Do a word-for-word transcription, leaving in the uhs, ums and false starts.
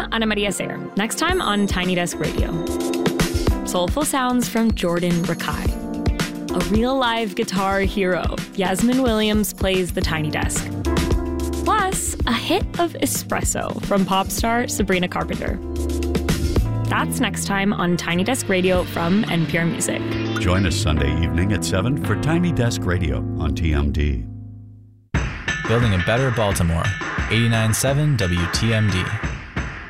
Ana Maria Sayer. Next time on Tiny Desk Radio. Soulful sounds from Jordan Rakai. A real live guitar hero, Yasmin Williams plays the Tiny Desk. Plus, a hit of espresso from pop star Sabrina Carpenter. That's next time on Tiny Desk Radio from N P R Music. Join us Sunday evening at seven for Tiny Desk Radio on T M D. Building a better Baltimore. eighty-nine point seven W T M D.